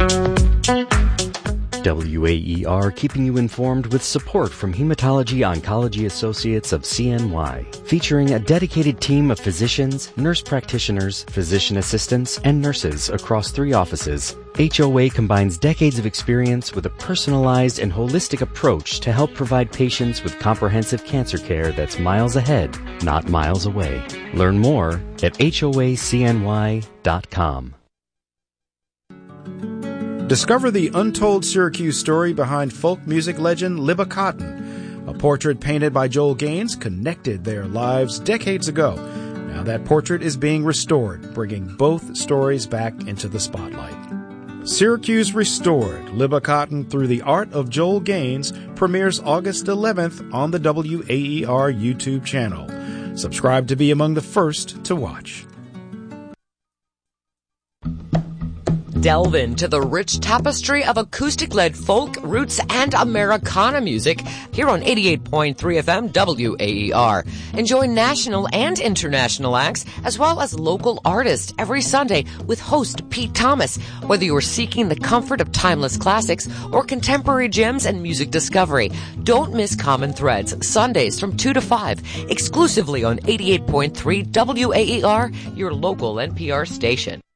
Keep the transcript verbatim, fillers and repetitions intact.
W A E R keeping you informed with support from Hematology Oncology Associates of C N Y, featuring a dedicated team of physicians, nurse practitioners, physician assistants, and nurses across three offices. H O A combines decades of experience with a personalized and holistic approach to help provide patients with comprehensive cancer care that's miles ahead, not miles away. Learn more at H O A C N Y dot com. Discover the untold Syracuse story behind folk music legend Libba Cotton. A portrait painted by Joel Gaines connected their lives decades ago. Now that portrait is being restored, bringing both stories back into the spotlight. Syracuse Restored, Libba Cotton Through the Art of Joel Gaines premieres August eleventh on the W A E R YouTube channel. Subscribe to be among the first to watch. Delve into the rich tapestry of acoustic-led folk, roots, and Americana music here on eighty-eight point three F M W A E R. Enjoy national and international acts as well as local artists every Sunday with host Pete Thomas. Whether you are seeking the comfort of timeless classics or contemporary gems and music discovery, don't miss Common Threads Sundays from two to five exclusively on eighty-eight point three W A E R, your local N P R station.